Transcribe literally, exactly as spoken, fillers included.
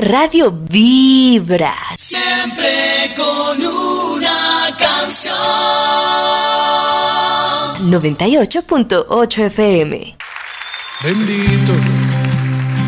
Radio Vibra. Siempre con una canción. noventa y ocho punto ocho F M. Bendito